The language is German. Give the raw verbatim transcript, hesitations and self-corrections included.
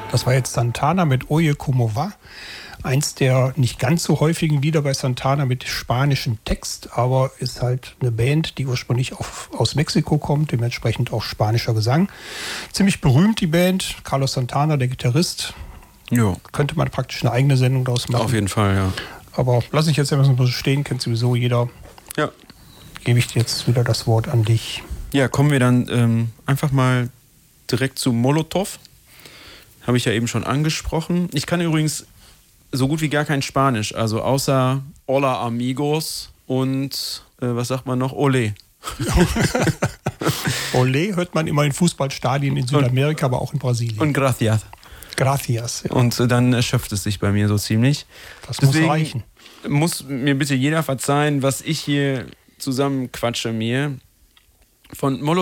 Das war jetzt Santana mit Oye Como Va. Eins der nicht ganz so häufigen Lieder bei Santana mit spanischem Text, aber ist halt eine Band, die ursprünglich auf, aus Mexiko kommt, dementsprechend auch spanischer Gesang. Ziemlich berühmt die Band, Carlos Santana, der Gitarrist. Jo. Könnte man praktisch eine eigene Sendung daraus machen. Auf jeden Fall, ja. Aber lasse ich jetzt einfach so stehen, kennt sowieso jeder. Ja. Gebe ich dir jetzt wieder das Wort an dich. Ja, kommen wir dann ähm, einfach mal direkt zu Molotov. Habe ich ja eben schon angesprochen. Ich kann übrigens so gut wie gar kein Spanisch, also außer Hola Amigos und äh, was sagt man noch? Ole. Ole hört man immer in Fußballstadien in Südamerika, und, aber auch in Brasilien. Und Gracias. Gracias. Ja. Und äh, dann erschöpft es sich bei mir so ziemlich. Das Deswegen muss reichen. Muss mir bitte jeder verzeihen, was ich hier zusammenquatsche mir. Von Molotov